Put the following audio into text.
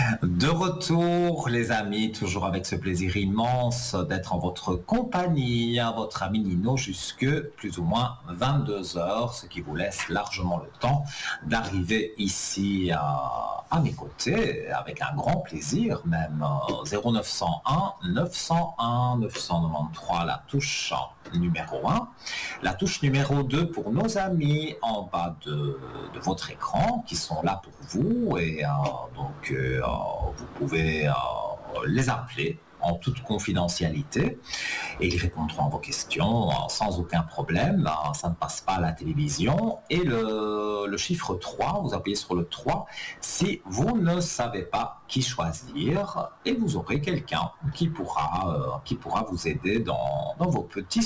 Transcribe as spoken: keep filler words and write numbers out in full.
De retour, les amis, toujours avec ce plaisir immense d'être en votre compagnie, à votre ami Nino, jusque plus ou moins vingt-deux heures, ce qui vous laisse largement le temps d'arriver ici à, à mes côtés, avec un grand plaisir, même euh, zéro neuf cent un neuf cent un neuf cent quatre-vingt-treize, la touche numéro un. La touche numéro deux pour nos amis en bas de, de votre écran qui sont là pour vous et euh, donc euh, vous pouvez euh, les appeler en toute confidentialité et ils répondront à vos questions euh, sans aucun problème. Euh, ça ne passe pas à la télévision. Et le, le chiffre trois, vous appuyez sur le trois si vous ne savez pas qui choisir et vous aurez quelqu'un qui pourra, euh, qui pourra vous aider dans, dans vos petits